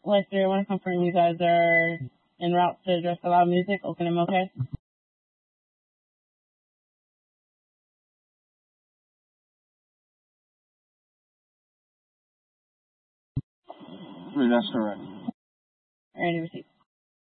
Lester, I want to confirm you guys are en route to Dress the Loud Music, Oaken, okay? That's correct. Alrighty, receipt.